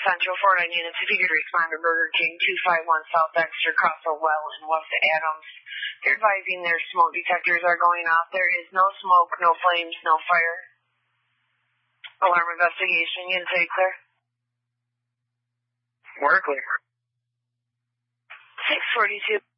Central 49 units. If you could respond to Burger King 251 South Dexter, across the well in West Adams. They're advising their smoke detectors are going off. There is no smoke, no flames, no fire. Alarm investigation. Unit A clear. We're clear. 642.